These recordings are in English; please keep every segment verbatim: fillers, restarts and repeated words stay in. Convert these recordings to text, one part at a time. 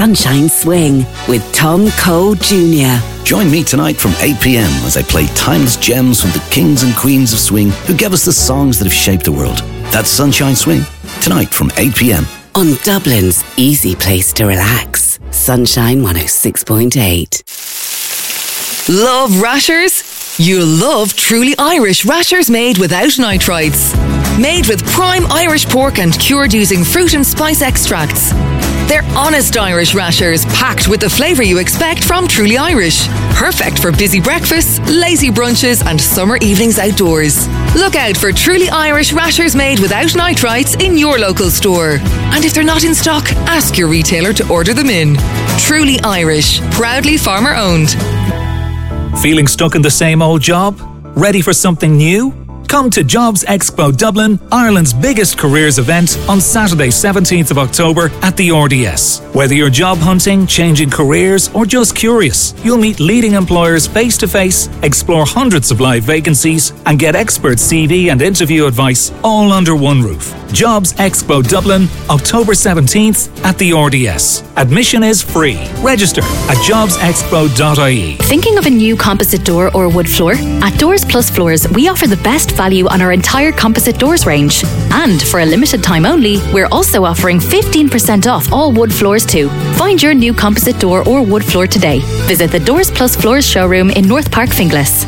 Sunshine Swing with Tom Cole Junior Join me tonight from eight p.m. as I play timeless gems from the kings and queens of swing who gave us the songs that have shaped the world. That's Sunshine Swing, tonight from eight p.m. on Dublin's easy place to relax. Sunshine one oh six point eight. Love rashers? You'll love Truly Irish rashers made without nitrites. Made with prime Irish pork and cured using fruit and spice extracts. They're honest Irish rashers, packed with the flavour you expect from Truly Irish. Perfect for busy breakfasts, lazy brunches and summer evenings outdoors. Look out for Truly Irish rashers made without nitrites in your local store. And if they're not in stock, ask your retailer to order them in. Truly Irish, proudly farmer owned. Feeling stuck in the same old job? Ready for something new? Come to Jobs Expo Dublin, Ireland's biggest careers event, on Saturday seventeenth of October at the R D S. Whether you're job hunting, changing careers or just curious, you'll meet leading employers face to face, explore hundreds of live vacancies and get expert C V and interview advice all under one roof. Jobs Expo Dublin, October seventeenth at the R D S. Admission is free. Register at jobs expo dot I E. Thinking of a new composite door or wood floor? At Doors Plus Floors, we offer the best value on our entire composite doors range. And for a limited time only, we're also offering fifteen percent off all wood floors too. Find your new composite door or wood floor today. Visit the Doors Plus Floors showroom in North Park, Finglas.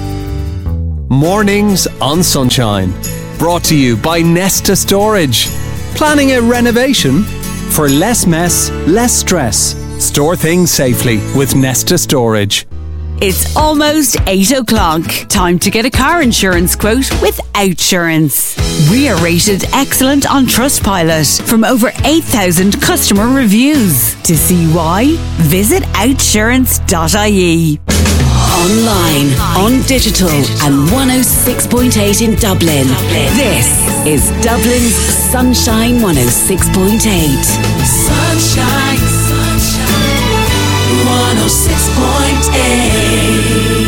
Mornings on Sunshine. Brought to you by Nesta Storage. Planning a renovation? For less mess, less stress. Store things safely with Nesta Storage. It's almost eight o'clock. Time to get a car insurance quote with Outsurance. We are rated excellent on Trustpilot from over eight thousand customer reviews. To see why, visit outsurance dot I E. Online, on digital and one oh six point eight in Dublin. This is Dublin's Sunshine one oh six point eight. Sunshine, sunshine, one oh six point eight.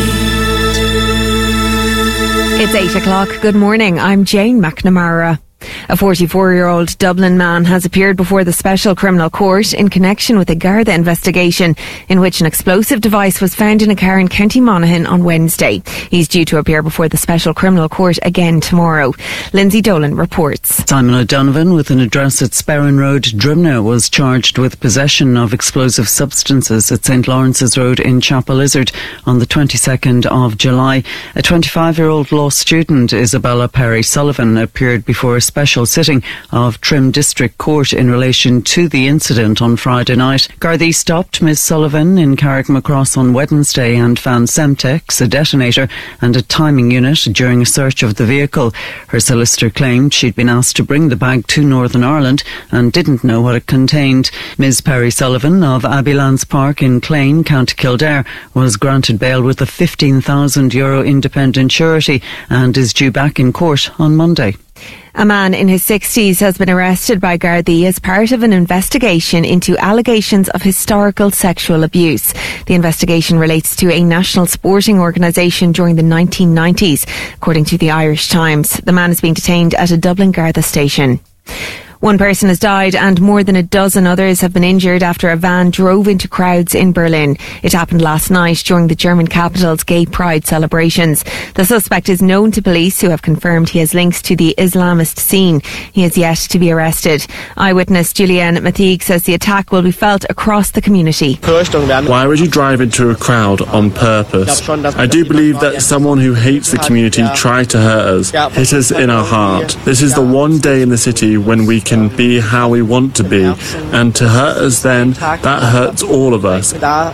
It's eight o'clock. Good morning. I'm Jane McNamara. A forty-four-year-old Dublin man has appeared before the Special Criminal Court in connection with a Garda investigation in which an explosive device was found in a car in County Monaghan on Wednesday. He's due to appear before the Special Criminal Court again tomorrow. Lindsay Dolan reports. Simon O'Donovan, with an address at Sperrin Road, Drimnagh, was charged with possession of explosive substances at Saint Lawrence's Road in Chapel Lizard on the twenty-second of July. A twenty-five-year-old law student, Isabella Perry Sullivan, appeared before a special sitting of Trim District Court in relation to the incident on Friday night. Gardaí stopped Miss Sullivan in Carrickmacross on Wednesday and found Semtex, a detonator and a timing unit during a search of the vehicle. Her solicitor claimed she'd been asked to bring the bag to Northern Ireland and didn't know what it contained. Miss Perry Sullivan of Abbeylands Park in Clane, County Kildare, was granted bail with a fifteen thousand euro independent surety and is due back in court on Monday. A man in his sixties has been arrested by Gardaí as part of an investigation into allegations of historical sexual abuse. The investigation relates to a national sporting organisation during the nineteen nineties, according to the Irish Times. The man is being detained at a Dublin Garda station. One person has died and more than a dozen others have been injured after a van drove into crowds in Berlin. It happened last night during the German capital's Gay Pride celebrations. The suspect is known to police, who have confirmed he has links to the Islamist scene. He is yet to be arrested. Eyewitness Julianne Mathig says the attack will be felt across the community. Why would you drive into a crowd on purpose? I do believe that someone who hates the community tried to hurt us, hit us in our heart. This is the one day in the city when we can be how we want to be, and to hurt us then, that hurts all of us.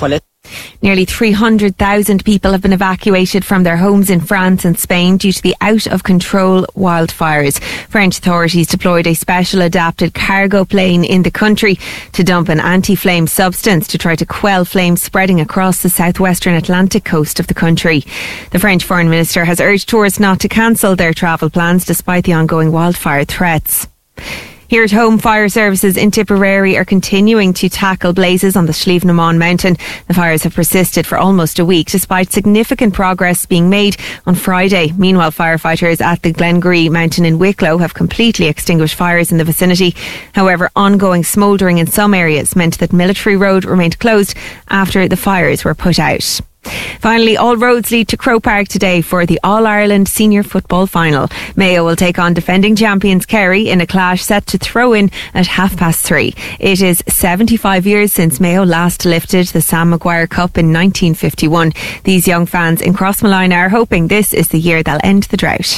Nearly three hundred thousand people have been evacuated from their homes in France and Spain due to the out-of-control wildfires. French authorities deployed a special adapted cargo plane in the country to dump an anti-flame substance to try to quell flames spreading across the southwestern Atlantic coast of the country. The French Foreign Minister has urged tourists not to cancel their travel plans despite the ongoing wildfire threats. Here at home, fire services in Tipperary are continuing to tackle blazes on the Slievenamon mountain. The fires have persisted for almost a week, despite significant progress being made on Friday. Meanwhile, firefighters at the Glengaree mountain in Wicklow have completely extinguished fires in the vicinity. However, ongoing smouldering in some areas meant that Military Road remained closed after the fires were put out. Finally, all roads lead to Croke Park today for the All-Ireland Senior Football Final. Mayo will take on defending champions Kerry in a clash set to throw in at half past three. It is seventy-five years since Mayo last lifted the Sam Maguire Cup in nineteen fifty-one. These young fans in Crossmalina are hoping this is the year they'll end the drought.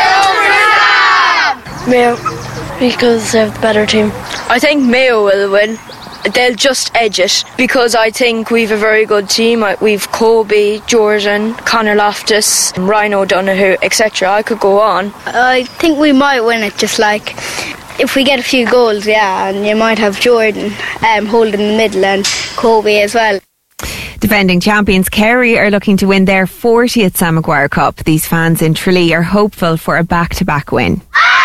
Mayo, because they have the better team. I think Mayo will win. They'll just edge it because I think we've a very good team. We've Kobe, Jordan, Conor Loftus, Ryan O'Donoghue, et cetera. I could go on. I think we might win it, just like if we get a few goals, yeah, and you might have Jordan um, holding the middle and Kobe as well. Defending champions Kerry are looking to win their fortieth Sam Maguire Cup. These fans in Tralee are hopeful for a back-to-back win.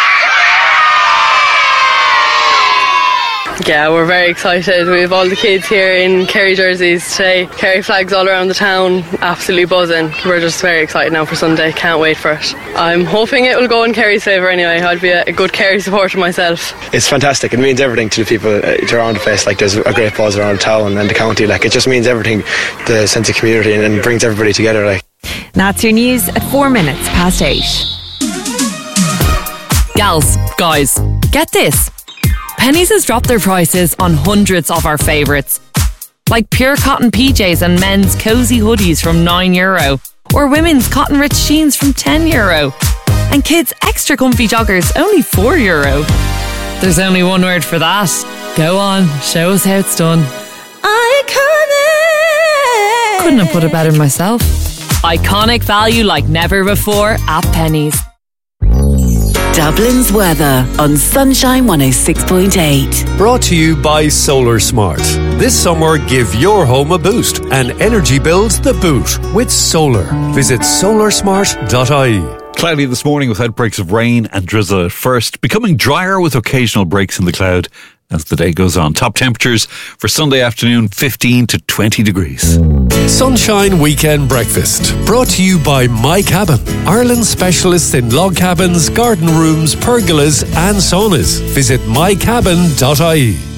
Yeah, we're very excited. We have all the kids here in Kerry jerseys today. Kerry flags all around the town, absolutely buzzing. We're just very excited now for Sunday. Can't wait for it. I'm hoping it will go in Kerry's favour anyway. I'll be a, a good Kerry supporter myself. It's fantastic. It means everything to the people uh, around the place. Like, there's a great buzz around town and the county. Like, it just means everything, the sense of community, and, and brings everybody together. Like, that's your news at four minutes past eight. Gals, guys, get this. Penneys has dropped their prices on hundreds of our favourites, like pure cotton P Js and men's cosy hoodies from nine euro, or women's cotton rich jeans from ten euro, and kids' extra comfy joggers only four euro. There's only one word for that. Go on, show us how it's done. Iconic! Couldn't have put it better myself. Iconic value like never before at Penneys. Dublin's weather on Sunshine one oh six point eight. Brought to you by Solar Smart. This summer, give your home a boost and energy bills the boot with solar. Visit solar smart dot I E. Cloudy this morning with outbreaks of rain and drizzle at first, becoming drier with occasional breaks in the cloud as the day goes on. Top temperatures for Sunday afternoon, fifteen to twenty degrees. Sunshine Weekend Breakfast, brought to you by My Cabin, Ireland's specialist in log cabins, garden rooms, pergolas and saunas. Visit my cabin dot I E.